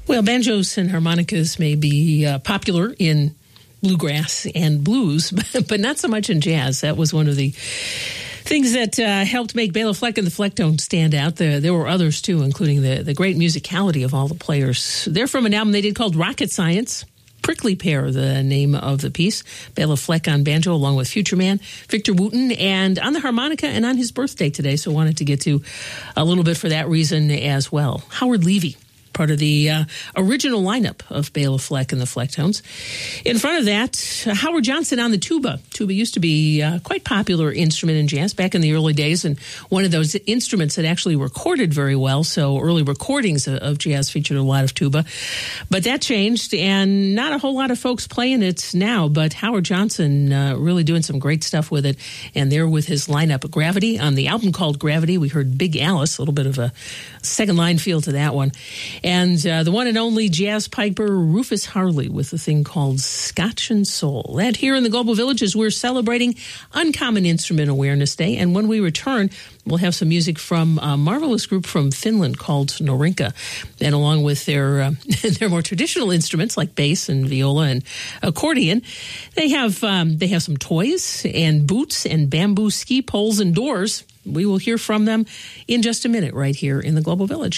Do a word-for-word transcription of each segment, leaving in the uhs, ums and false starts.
Well, banjos and harmonicas may be uh, popular in bluegrass and blues, but not so much in jazz. That was one of the things that uh, helped make Bela Fleck and the Flecktones stand out. There, there were others, too, including the, the great musicality of all the players. They're from an album they did called Rocket Science. Prickly Pear, the name of the piece. Bela Fleck on banjo, along with Future Man, Victor Wooten, and on the harmonica, and on his birthday today, so wanted to get to a little bit for that reason as well. Howard Levy, part of the uh, original lineup of Bela Fleck and the Flecktones. In front of that, uh, Howard Johnson on the tuba. Tuba used to be a uh, quite popular instrument in jazz back in the early days, and one of those instruments that actually recorded very well, so early recordings of, of jazz featured a lot of tuba. But that changed, and not a whole lot of folks playing it now, but Howard Johnson uh, really doing some great stuff with it, and there with his lineup, Gravity, on the album called Gravity. We heard Big Alice, a little bit of a second line feel to that one. And uh, the one and only jazz piper Rufus Harley with a thing called Scotch and Soul. That here in the Global Village as we're celebrating Uncommon Instrument Awareness Day. And when we return, we'll have some music from a marvelous group from Finland called Norinka. And along with their uh, their more traditional instruments like bass and viola and accordion, they have um, they have some toys and boots and bamboo ski poles and doors. We will hear from them in just a minute right here in the Global Village.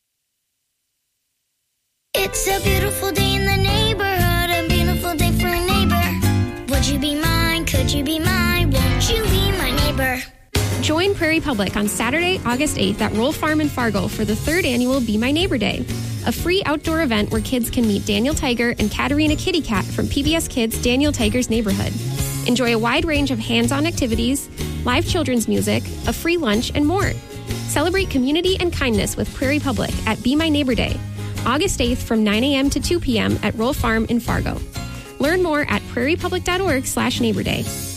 It's a beautiful day in the neighborhood, a beautiful day for a neighbor. Would you be mine? Could you be mine? Won't you be my neighbor? Join Prairie Public on Saturday, August eighth at Roll Farm in Fargo for the third annual Be My Neighbor Day, a free outdoor event where kids can meet Daniel Tiger and Katerina Kitty Cat from P B S Kids' Daniel Tiger's Neighborhood. Enjoy a wide range of hands-on activities, live children's music, a free lunch, and more. Celebrate community and kindness with Prairie Public at Be My Neighbor Day, August eighth from nine a.m. to two p.m. at Roll Farm in Fargo. Learn more at prairiepublic.org slash neighbor day.